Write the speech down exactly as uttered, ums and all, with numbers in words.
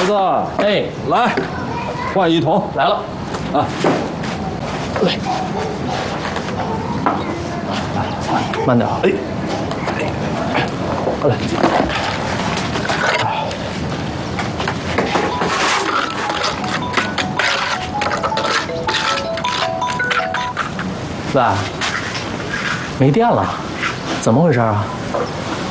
子， 哎， 来，换一桶。 来了。 啊， 来，慢点啊。哎，来。喂，没电了，怎么回事啊？